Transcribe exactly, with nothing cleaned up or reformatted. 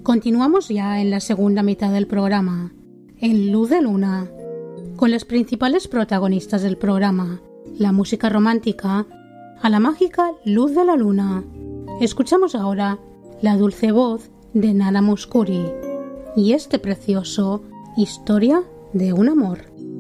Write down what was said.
Continuamos ya en la segunda mitad del programa, en Luz de Luna, con las principales protagonistas del programa, la música romántica, a la mágica Luz de la Luna. Escuchamos ahora la dulce voz de Nana Mouskouri y este precioso Historia de un amor.